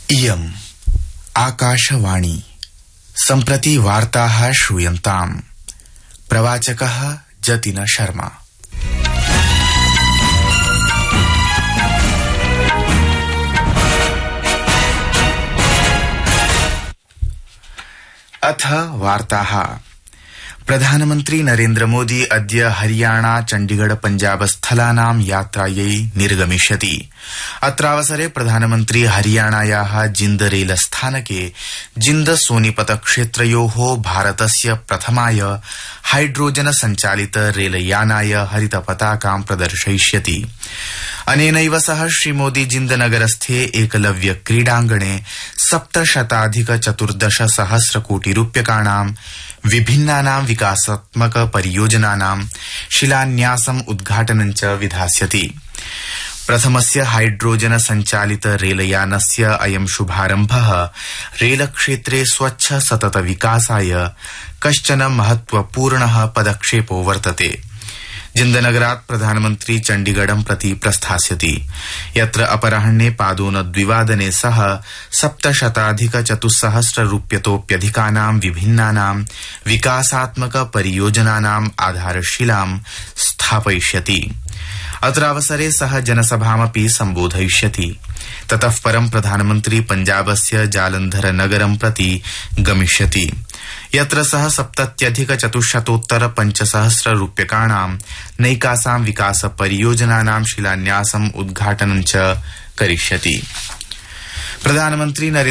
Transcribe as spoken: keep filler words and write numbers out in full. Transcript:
इयम् आकाशवाणी सम्प्रति वार्ताः श्रूयन्ताम्। प्रवाचकः जतिन शर्मा। अथ वार्ताः। प्रधानमन्त्री नरेन्द्र मोदी अद्य हरियाणा चण्डीगढ़ पंजाब स्थलानां यात्रायै निर्गमिष्यति। अत्रावसरे प्रधानमन्त्री हरियाणायाः जिन्द रेल स्थानके जिन्द सोनीपत क्षेत्रयोः भारतस्य प्रथमाय हाइड्रोजन संचालित रेलयानाय हरित पताकां प्रदर्शयिष्यति। अनेनैव सह श्रीमोदी जिन्द नगरस्थे एकलव्य क्रीडांगणे सप्तशताधिक चतुर्दश सहस्र कोटि रूप्यकाणां विभिन्नानां विकासात्मक परियोजनानां शिलान्यासम् उद्घाटनं च विधास्यति। प्रथमस्य हाइड्रोजन संचालित रेलयानस्य अयं शुभारम्भः रेलक्षेत्रे स्वच्छ सतत विकासाय कश्चन महत्वपूर्णः पदक्षेपो वर्तते। जिन्दनगरात् प्रधानमन्त्री चण्डीगढं प्रति प्रस्थास्यति, यत्र अपराह्ने पादोनद्विवादने सह सप्तशताधिक चतुस्सहस्र रूप्यतोप्यधिकानां विभिन्नानां विकासात्मक परियोजनानाम् आधारशिलां स्थापयिष्यति। अत्रावसरे सह जनसभामपि सम्बोधयिष्यति। ततः परं प्रधानमन्त्री पञ्जाबस्य जालन्धर नगरं प्रति गमिष्यति, यत्र सः सप्तत्यधिक चतुश्शतोत्तर पञ्चसहस्र रूप्यकाणां नैकासां विकास परियोजनानां शिलान्यासम् उद्घाटनं च करिष्यति। प्रधानमन्त्री